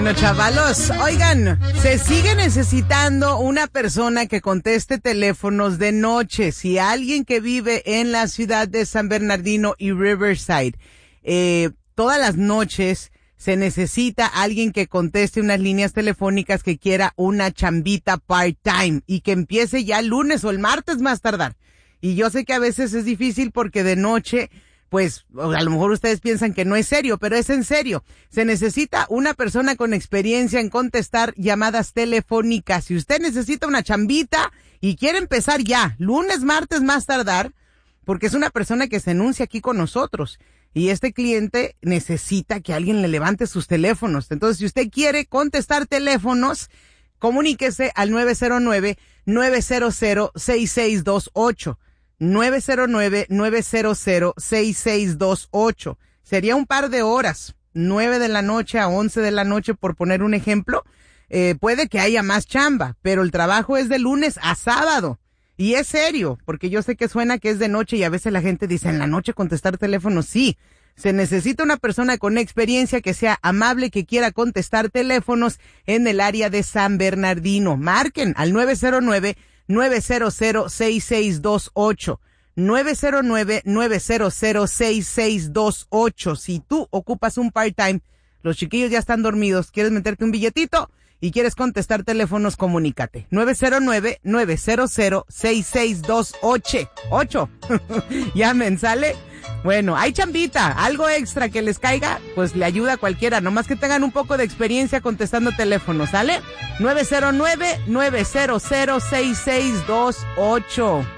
Bueno, chavalos, oigan, se sigue necesitando una persona que conteste teléfonos de noche. Si alguien que vive en la ciudad de San Bernardino y Riverside, todas las noches se necesita alguien que conteste unas líneas telefónicas que quiera una chambita part-time y que empiece ya el lunes o el martes más tardar. Y yo sé que a veces es difícil porque de noche, pues a lo mejor ustedes piensan que no es serio, pero es en serio. Se necesita una persona con experiencia en contestar llamadas telefónicas. Si usted necesita una chambita y quiere empezar ya, lunes, martes más tardar, porque es una persona que se anuncia aquí con nosotros. Y este cliente necesita que alguien le levante sus teléfonos. Entonces, si usted quiere contestar teléfonos, comuníquese al 909-900-6628. 909-900-6628. Sería un par de horas, 9 de la noche a 11 de la noche, por poner un ejemplo. Puede que haya más chamba, pero el trabajo es de lunes a sábado. Y es serio, porque yo sé que suena que es de noche y a veces la gente dice, en la noche contestar teléfono. Sí, se necesita una persona con experiencia que sea amable, que quiera contestar teléfonos en el área de San Bernardino. Marquen al 909-900-6628. 909-900-6628. Si tú ocupas un part-time, los chiquillos ya están dormidos, quieres meterte un billetito y quieres contestar teléfonos, comunícate. 909-900-6628. Llamen, ¿sale? Bueno, hay chambita, algo extra que les caiga, pues le ayuda a cualquiera, nomás que tengan un poco de experiencia contestando teléfonos, ¿sale? 909-900-6628.